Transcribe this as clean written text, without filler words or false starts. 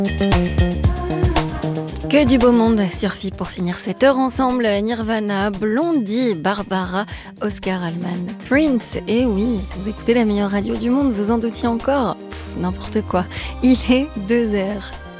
Que du beau monde suffit pour finir cette heure ensemble. Nirvana, Blondie, Barbara, Oscar Allman, Prince. Et oui, vous écoutez la meilleure radio du monde, vous en doutiez encore ? N'importe quoi. Il est 2h.